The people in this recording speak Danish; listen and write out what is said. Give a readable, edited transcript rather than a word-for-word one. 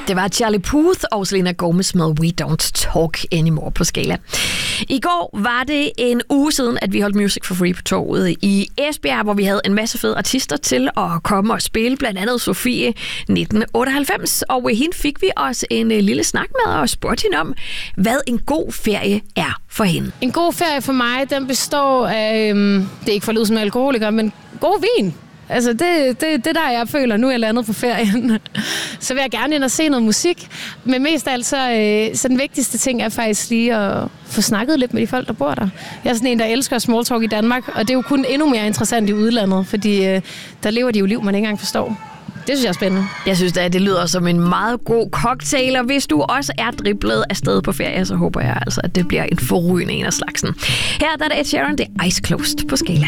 Det var Charlie Puth og Selena Gomez med We Don't Talk Anymore på Skala. I går var det en uge siden, at vi holdt Music for Free på torvet i Esbjerg, hvor vi havde en masse fede artister til at komme og spille, blandt andet Sofie 1998. Og hende fik vi også en lille snak med og spurgte hende om, hvad en god ferie er for hende. En god ferie for mig, den består af, det er ikke for at lyde som alkoholiker, men god vin. Altså, det der, jeg føler, nu er jeg landet på ferien. Så vil jeg gerne ind og se noget musik. Men mest af alt, så den vigtigste ting er faktisk lige at få snakket lidt med de folk, der bor der. Jeg er sådan en, der elsker small talk i Danmark, og det er jo kun endnu mere interessant i udlandet, fordi der lever de jo liv, man ikke engang forstår. Det synes jeg er spændende. Jeg synes at det lyder som en meget god cocktail, og hvis du også er driblet afsted på ferie, så håber jeg altså, at det bliver en forrygende en af slagsen. Her der er det Ed Sheeran, det er Eyes Closed på Skala.